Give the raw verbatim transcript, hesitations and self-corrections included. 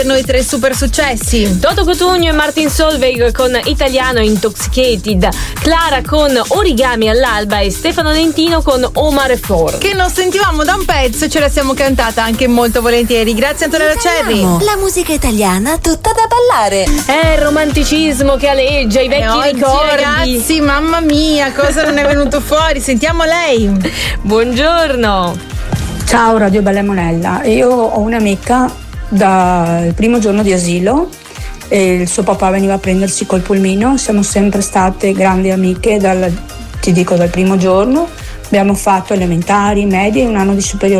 Noi tre super successi: Toto Cotugno e Martin Solveig con Italiano Intoxicated, Clara con Origami all'alba e Stefano Lentino con Omar For, che non sentivamo da un pezzo e ce la siamo cantata anche molto volentieri. Grazie Antonella Cerri. La musica italiana tutta da ballare. È il romanticismo che aleggia i vecchi e oggi, ricordi. Ragazzi, mamma mia, cosa non è venuto fuori? Sentiamo lei. Buongiorno. Ciao Radio Bella Monella, io ho un'amica dal primo giorno di asilo e il suo papà veniva a prendersi col pulmino. Siamo sempre state grandi amiche dal, ti dico, dal primo giorno. Abbiamo fatto elementari, medie e un anno di superiore